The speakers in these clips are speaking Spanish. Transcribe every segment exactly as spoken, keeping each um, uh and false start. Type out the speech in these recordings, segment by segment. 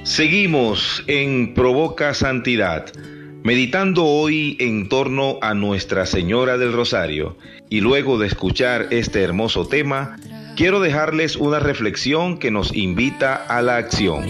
Seguimos en Provoca Santidad, meditando hoy en torno a Nuestra Señora del Rosario. Y luego de escuchar este hermoso tema, quiero dejarles una reflexión que nos invita a la acción.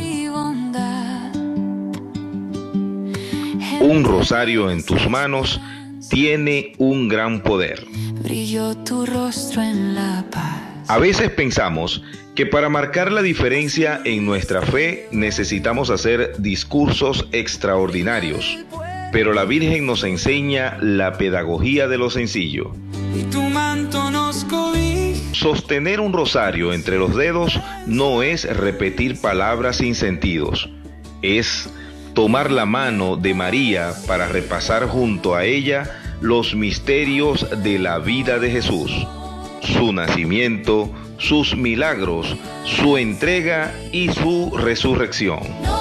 Un rosario en tus manos tiene un gran poder. Brilló tu rostro en la paz. A veces pensamos que para marcar la diferencia en nuestra fe necesitamos hacer discursos extraordinarios, pero la Virgen nos enseña la pedagogía de lo sencillo. Y tu manto nos cobija. Sostener un rosario entre los dedos no es repetir palabras sin sentidos, es tomar la mano de María para repasar junto a ella los misterios de la vida de Jesús, su nacimiento, sus milagros, su entrega y su resurrección.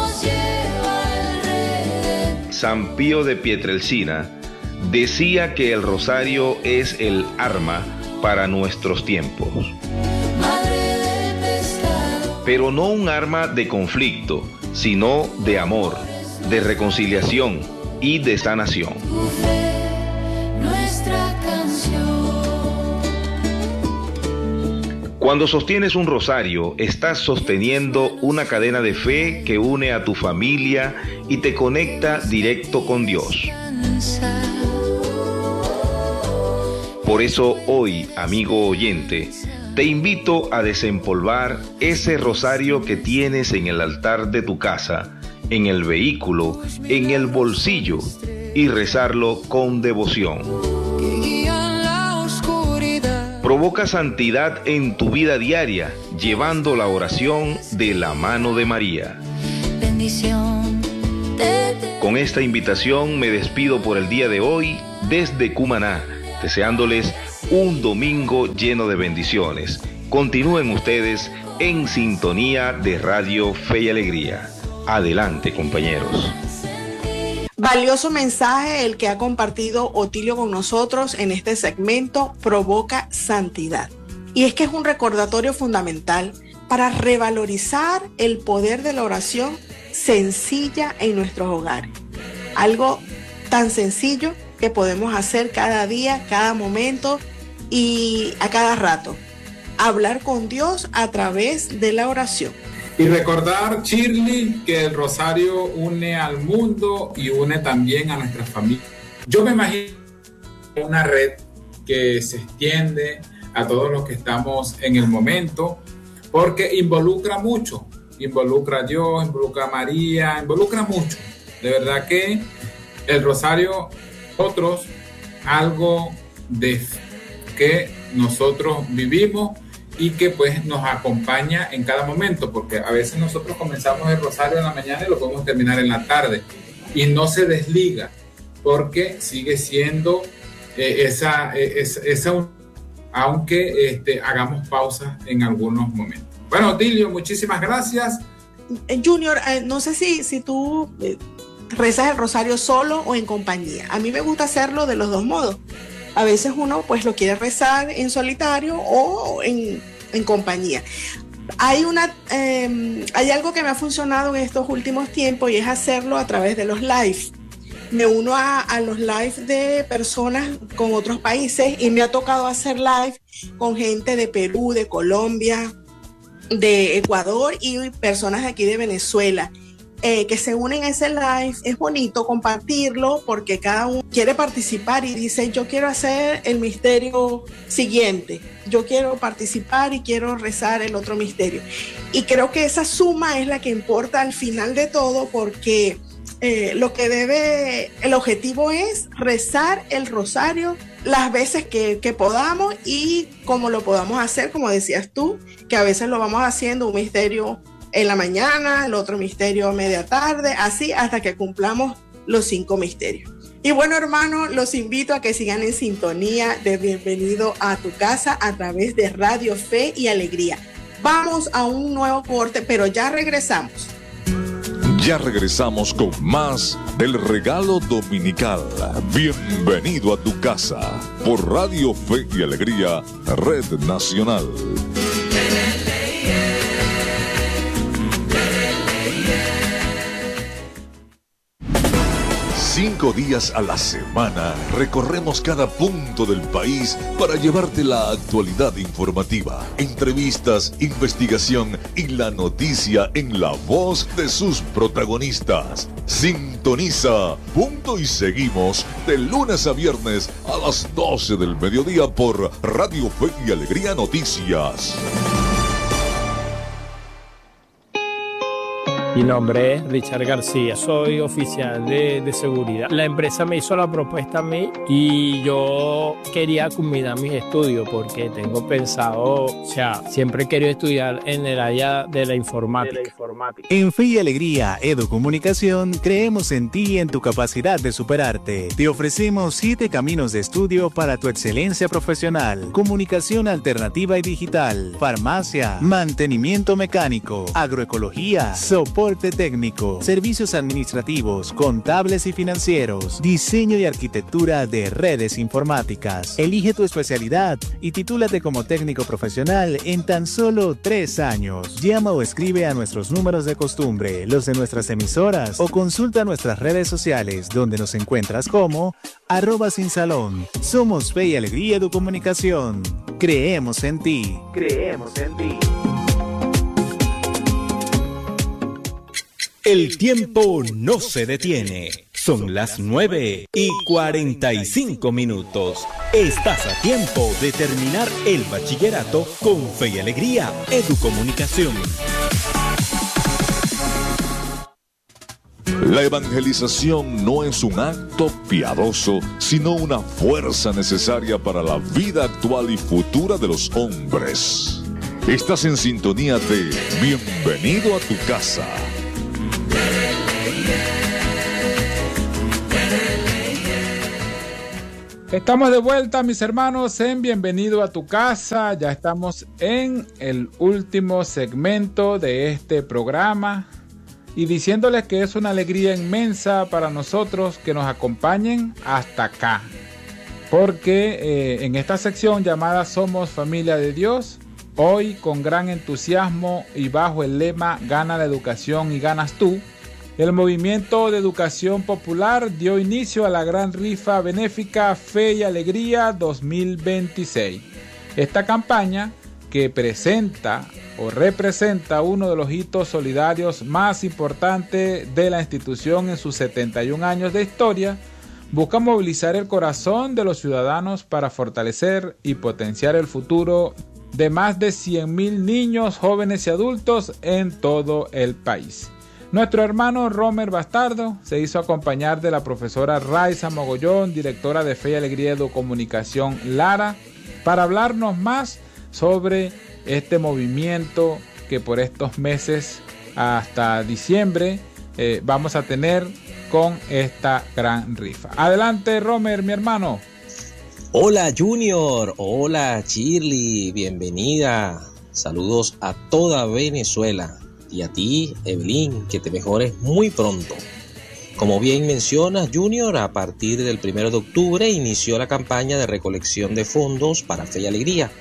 San Pío de Pietrelcina decía que el rosario es el arma para nuestros tiempos, pero no un arma de conflicto, sino de amor, de reconciliación y de sanación. Cuando sostienes un rosario, estás sosteniendo una cadena de fe que une a tu familia y te conecta directo con Dios. Por eso hoy, amigo oyente, te invito a desempolvar ese rosario que tienes en el altar de tu casa, en el vehículo, en el bolsillo, y rezarlo con devoción. Provoca santidad en tu vida diaria, llevando la oración de la mano de María. Bendición. Con esta invitación me despido por el día de hoy desde Cumaná, deseándoles un domingo lleno de bendiciones. Continúen ustedes en sintonía de Radio Fe y Alegría. Adelante, compañeros. Valioso mensaje el que ha compartido Otilio con nosotros en este segmento Provoca Santidad. Y es que es un recordatorio fundamental para revalorizar el poder de la oración sencilla en nuestros hogares. Algo tan sencillo que podemos hacer cada día, cada momento y a cada rato. Hablar con Dios a través de la oración. Y recordar, Shirley, que el rosario une al mundo y une también a nuestra familia. Yo me imagino una red que se extiende a todos los que estamos en el momento, porque involucra mucho, involucra a Dios, involucra a María, involucra mucho. De verdad que el rosario, nosotros, algo de que nosotros vivimos y que pues nos acompaña en cada momento, porque a veces nosotros comenzamos el rosario en la mañana y lo podemos terminar en la tarde, y no se desliga, porque sigue siendo eh, esa, eh, esa, esa, aunque este, hagamos pausas en algunos momentos. Bueno, Otilio, muchísimas gracias. Junior, eh, no sé si, si tú eh, rezas el rosario solo o en compañía. A mí me gusta hacerlo de los dos modos. A veces uno pues lo quiere rezar en solitario o en, en compañía. Hay, una, eh, hay algo que me ha funcionado en estos últimos tiempos y es hacerlo a través de los live. Me uno a, a los live de personas con otros países y me ha tocado hacer live con gente de Perú, de Colombia, de Ecuador y personas de aquí de Venezuela. Eh, que se unen a ese live. Es bonito compartirlo porque cada uno quiere participar y dice: yo quiero hacer el misterio siguiente, yo quiero participar y quiero rezar el otro misterio. Y creo que esa suma es la que importa al final de todo, porque eh, lo que debe, el objetivo es rezar el rosario las veces que, que podamos y como lo podamos hacer, como decías tú, que a veces lo vamos haciendo un misterio en la mañana, el otro misterio a media tarde, así hasta que cumplamos los cinco misterios. Y bueno, hermanos, los invito a que sigan en sintonía de Bienvenido a tu Casa a través de Radio Fe y Alegría. Vamos a un nuevo corte, pero ya regresamos. Ya regresamos con más del regalo dominical. Bienvenido a tu casa por Radio Fe y Alegría, Red Nacional. Cinco días a la semana recorremos cada punto del país para llevarte la actualidad informativa, entrevistas, investigación y la noticia en la voz de sus protagonistas. Sintoniza Punto y Seguimos de lunes a viernes a las doce del mediodía por Radio Fe y Alegría Noticias. Mi nombre es Richard García, soy oficial de, de seguridad. La empresa me hizo la propuesta a mí y yo quería culminar mis estudios porque tengo pensado, o sea, siempre he querido estudiar en el área de la informática. De la informática. En Fe y Alegría Educomunicación creemos en ti y en tu capacidad de superarte. Te ofrecemos siete caminos de estudio para tu excelencia profesional: comunicación alternativa y digital, farmacia, mantenimiento mecánico, agroecología, soporte técnico, servicios administrativos, contables y financieros, diseño y arquitectura de redes informáticas. Elige tu especialidad y titúlate como técnico profesional en tan solo tres años. Llama o escribe a nuestros números de costumbre, los de nuestras emisoras, o consulta nuestras redes sociales, donde nos encuentras como arroba sin salón. Somos Fe y Alegría Educomunicación. Creemos en ti. Creemos en ti. El tiempo no se detiene. Son las nueve y cuarenta y cinco minutos. Estás a tiempo de terminar el bachillerato con Fe y Alegría Educomunicación. La evangelización no es un acto piadoso, sino una fuerza necesaria para la vida actual y futura de los hombres. Estás en sintonía de Bienvenido a tu casa. Estamos de vuelta, mis hermanos, en Bienvenido a tu casa. Ya estamos en el último segmento de este programa y diciéndoles que es una alegría inmensa para nosotros que nos acompañen hasta acá, porque eh, en esta sección llamada Somos Familia de Dios, hoy con gran entusiasmo y bajo el lema Gana la educación y ganas tú, el Movimiento de Educación Popular dio inicio a la gran rifa benéfica Fe y Alegría dos mil veintiséis. Esta campaña, que presenta o representa uno de los hitos solidarios más importantes de la institución en sus setenta y un años de historia, busca movilizar el corazón de los ciudadanos para fortalecer y potenciar el futuro de más de cien mil niños, jóvenes y adultos en todo el país. Nuestro hermano Romer Bastardo se hizo acompañar de la profesora Raiza Mogollón, directora de Fe y Alegría Educomunicación Lara, para hablarnos más sobre este movimiento que por estos meses hasta diciembre eh, vamos a tener con esta gran rifa. Adelante, Romer, mi hermano. Hola Junior, hola Shirley, bienvenida. Saludos a toda Venezuela. Y a ti, Evelyn, que te mejores muy pronto. Como bien mencionas, Junior, a partir del primero de octubre inició la campaña de recolección de fondos para Fe y Alegría.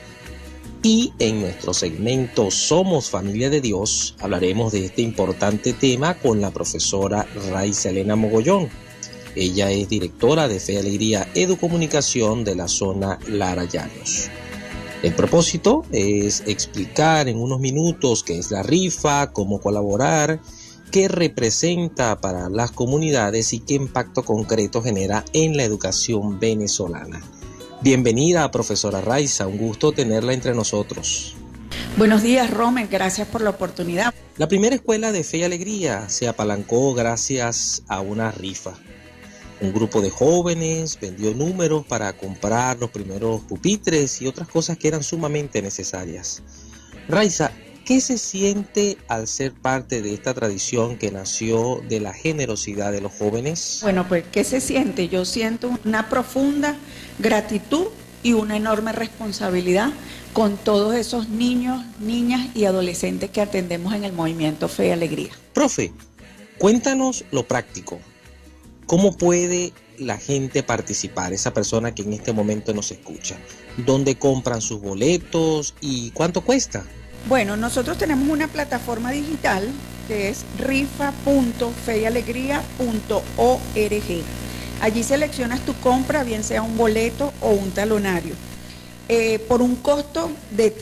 Y en nuestro segmento Somos Familia de Dios hablaremos de este importante tema con la profesora Raiza Elena Mogollón. Ella es directora de Fe y Alegría Educomunicación de la zona Lara Llanos. El propósito es explicar en unos minutos qué es la rifa, cómo colaborar, qué representa para las comunidades y qué impacto concreto genera en la educación venezolana. Bienvenida, profesora Raiza, un gusto tenerla entre nosotros. Buenos días, Romer, gracias por la oportunidad. La primera escuela de Fe y Alegría se apalancó gracias a una rifa. Un grupo de jóvenes vendió números para comprar los primeros pupitres y otras cosas que eran sumamente necesarias. Raiza, ¿qué se siente al ser parte de esta tradición que nació de la generosidad de los jóvenes? Bueno, pues, ¿qué se siente? Yo siento una profunda gratitud y una enorme responsabilidad con todos esos niños, niñas y adolescentes que atendemos en el Movimiento Fe y Alegría. Profe, cuéntanos lo práctico. ¿Cómo puede la gente participar, esa persona que en este momento nos escucha? ¿Dónde compran sus boletos y cuánto cuesta? Bueno, nosotros tenemos una plataforma digital que es rifa punto fe y alegría punto org. Allí seleccionas tu compra, bien sea un boleto o un talonario, eh, por un costo de